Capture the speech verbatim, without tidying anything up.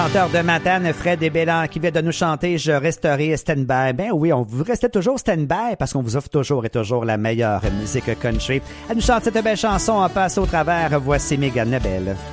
Chanteur de Matane, Fred et Bélan, qui vient de nous chanter « Je resterai stand-by ». Ben oui, on vous restez toujours stand-by parce qu'on vous offre toujours et toujours la meilleure musique country. Elle nous chante cette belle chanson, on passe au travers. Voici Mégane Lebel.